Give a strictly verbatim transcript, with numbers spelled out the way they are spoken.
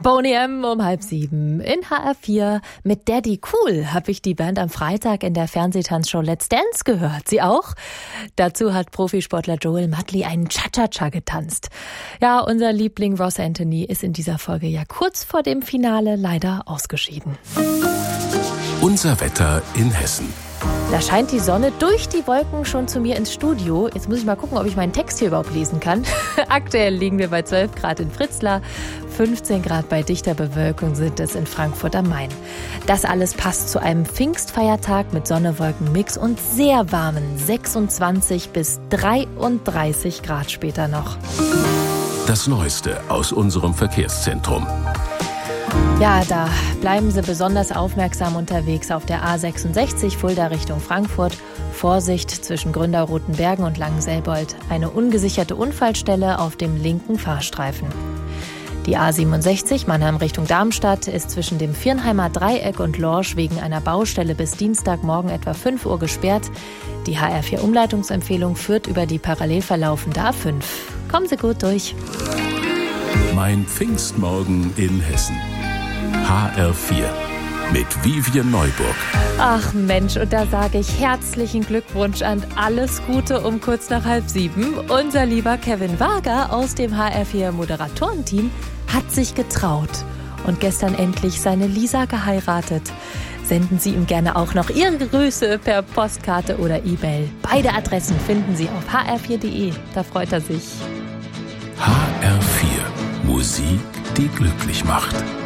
Boney M. um halb sieben in H R vier. Mit Daddy Cool habe ich die Band am Freitag in der Fernsehtanzshow Let's Dance gehört. Sie auch? Dazu hat Profisportler Joel Madley einen Cha-Cha-Cha getanzt. Ja, unser Liebling Ross Anthony ist in dieser Folge ja kurz vor dem Finale leider ausgeschieden. Unser Wetter in Hessen. Da scheint die Sonne durch die Wolken schon zu mir ins Studio. Jetzt muss ich mal gucken, ob ich meinen Text hier überhaupt lesen kann. Aktuell liegen wir bei zwölf Grad in Fritzlar, fünfzehn Grad bei dichter Bewölkung sind es in Frankfurt am Main. Das alles passt zu einem Pfingstfeiertag mit Sonne-Wolken-Mix und sehr warmen sechsundzwanzig bis dreiunddreißig Grad später noch. Das Neueste aus unserem Verkehrszentrum. Ja, da bleiben Sie besonders aufmerksam unterwegs auf der A sechsundsechzig Fulda Richtung Frankfurt. Vorsicht zwischen Gründerrotenbergen und Langenselbold. Eine ungesicherte Unfallstelle auf dem linken Fahrstreifen. Die A siebenundsechzig Mannheim Richtung Darmstadt ist zwischen dem Viernheimer Dreieck und Lorsch wegen einer Baustelle bis Dienstagmorgen etwa fünf Uhr gesperrt. Die H R vier Umleitungsempfehlung führt über die parallel verlaufende A fünf. Kommen Sie gut durch. Mein Pfingstmorgen in Hessen. H R vier mit Vivian Neuburg. Ach Mensch, und da sage ich herzlichen Glückwunsch und alles Gute um kurz nach halb sieben. Unser lieber Kevin Wager aus dem H R vier Moderatorenteam hat sich getraut und gestern endlich seine Lisa geheiratet. Senden Sie ihm gerne auch noch Ihre Grüße per Postkarte oder E-Mail. Beide Adressen finden Sie auf h r vier punkt d e. Da freut er sich. H R vier. Musik, die glücklich macht.